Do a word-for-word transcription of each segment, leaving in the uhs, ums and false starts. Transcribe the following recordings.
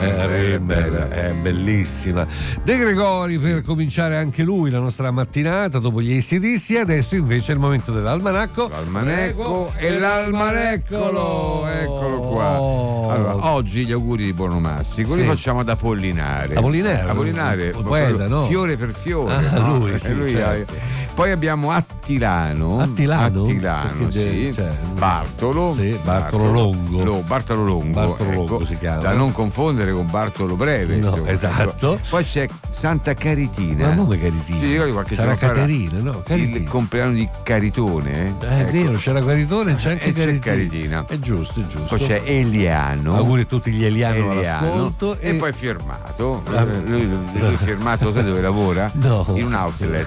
Eh, bella, è bellissima. De Gregori sì. Per cominciare anche lui la nostra mattinata dopo gli A C D C. Adesso invece è il momento dell'almanacco. L'almanacco e l'almaneccolo, eccolo qua. Allora, oggi gli auguri di buon onomastico sì. Li facciamo ad Apollinare. Apollinare, Apollinare, poeta, no? Fiore per fiore. Ah, no? lui, sì, lui certo. ha... Poi abbiamo Attilano. Attilano? Attilano, sì. Cioè, Bartolo. Sì, Bartolo Longo. Lo, Bartolo Longo. Bartolo ecco, Longo si chiama. Da non confondere con Bartolo Breve. No, insomma. esatto. Poi c'è Santa Caritina. Ma come Caritina? Ti ricordi qualche Sarà giorno Caterina, no? Caritina. Il compleanno di Caritone. Eh? Eh, è ecco. vero, c'era Caritone e c'è anche e Caritina. C'è Caritina. È giusto, è giusto. Poi c'è Eliano. Auguri a tutti gli Eliano, Eliano. all'ascolto. E, e poi firmato. Ah, lui, lui firmato, sai dove lavora? No. In un outlet.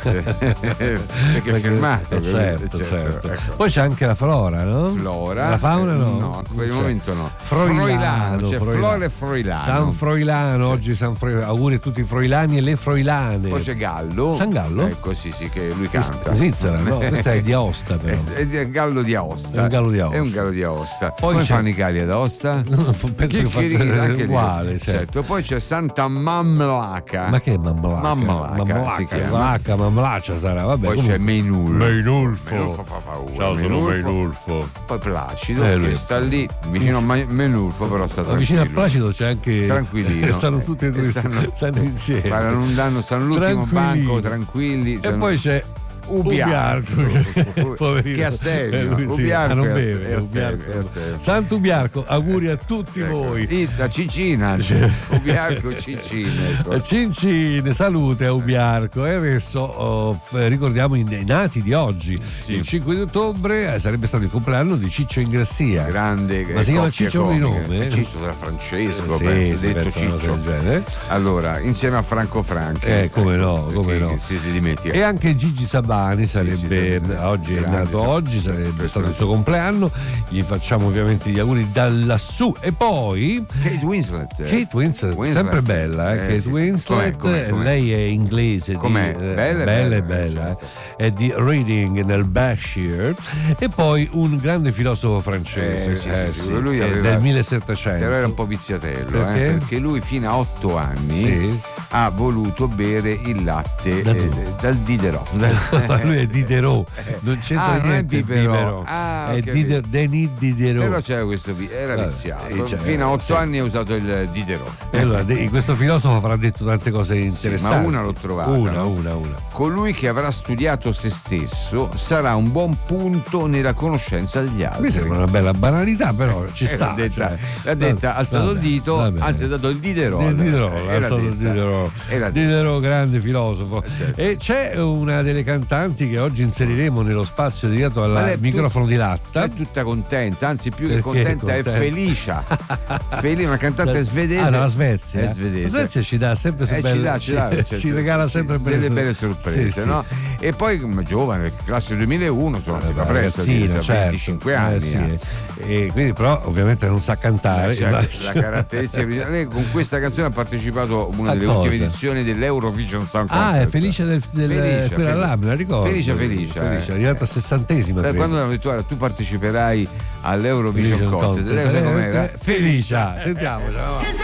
Perché è firmato. Eh, certo, certo. certo. Ecco. Poi c'è anche la flora, no? Flora. La fauna no? No, in quel momento no. Froilano. Froilano. C'è Froilano. Flora e Froilano. San Froilano, sì. Oggi San Froilano. Auguri a tutti i froilani e le froilane. Poi c'è Gallo. San Gallo? Ecco, sì, sì, che lui canta. Svizzera, no? Questo è di Aosta, però. È, è Gallo di Aosta. È un gallo di Aosta. È un gallo di Aosta. Poi Come c'è... fanno i galli ad Aosta? No, penso che Chicchirichì, anche uguale, lì. certo. certo. Poi c'è Santa Mamlaca. Ma che è Mamlaca? Mamlaca, Mamlaca, si chiama. Mamlaca, Mamlacia sarà, vabbè. Poi comunque... c'è Meinulfo. Meinulfo. Meinulfo fa paura. Ciao, sono Meinulfo. Meinulfo. Poi Placido, Eh, che lui. sta lì vicino a Meinulfo, però sta tranquillo. Vicino a Placido c'è anche tranquillino. Stanno tutti e due stanno, stanno insieme. Stanno, stanno, stanno all'ultimo banco, tranquilli. E stanno... poi c'è Ubiarco, Ubiarco. Che Astemio. Eh, sì, Ubiarco ah, non è beve, Astemio, Ubiarco. è Astemio. Sant'Ubiarco, auguri a tutti ecco. voi. I, da Cicina, Ubiarco Cicina. Ecco. Cincine, salute a Ubiarco. E adesso oh, ricordiamo i, i nati di oggi. Sì. Il cinque di ottobre eh, sarebbe stato il compleanno di Ciccio Ingrassia. Grande. Ma si chiama Ciccio di nome? Ciccio sarà Francesco, sì, penso, sì, detto Ciccio. Allora, insieme a Franco Franchi. Eh, come no, come no. Si, si dimentica. E anche Gigi Sabani sarebbe, sì, sì, sì, oggi grande, è nato sì, oggi, sarebbe stato il suo compleanno. Gli facciamo ovviamente gli auguri da lassù. E poi Kate Winslet. Kate Winslet, Winslet. Sempre bella, eh, eh Kate sì, Winslet. Com'è, com'è, com'è? Lei è inglese. Com'è? Di, bella, bella, bella, bella. certo. È di Reading nel Berkshire. E poi un grande filosofo francese eh, sì, eh, sì, sì, lui eh, aveva, del millesettecento. Però era un po' viziatello, perché? Eh, perché lui fino a otto anni sì. ha voluto bere il latte da eh, dal Diderot. Ma lui è Diderot, non c'entra ah, niente. Non è Diderot. Ah, è okay. Dider, Denis Diderot. Però c'era questo, era viziato. Cioè, fino a otto sì. anni ha usato il Diderot. E allora, questo filosofo avrà detto tante cose interessanti. Sì, ma una l'ho trovata. Una, no? una, una. Colui che avrà studiato se stesso sarà un buon punto nella conoscenza degli altri. Mi sembra una bella banalità, però ci sta. L'ha detta, cioè, l'ha detta, ha alzato il dito, anzi ha dato il Diderot. Il Diderot, ha alzato il Diderot. Diderot, grande filosofo. Certo. E c'è una delle cantanti che oggi inseriremo nello spazio dedicato al microfono tut- di latta. È tutta contenta, anzi più che perché contenta, contenta? è Felicia. Felicia, una cantante svedese. Ah, dalla Svezia. È svedese. La Svezia ci dà sempre eh, belle, ci, dà, ci, dà, ci, cioè, ci regala sempre delle belle, belle sorprese, sì, no? Sì. E poi come giovane, classe duemilauno, insomma, si fa presto, certo, venticinque anni. Eh, sì. E quindi però ovviamente non sa cantare. Cioè, ma... La caratteristica lei con questa canzone ha partecipato a una a delle cosa? ultime edizioni dell'Eurovision Song Contest. Ah, è Felice del, del Felicia, quella là, me la ricordo. Felicia Felicia. Felicia, eh. è arrivata a sessantesima. Beh, quando hanno detto tu parteciperai all'Eurovision Contest, Contest. com'era? Felicia, sentiamoci.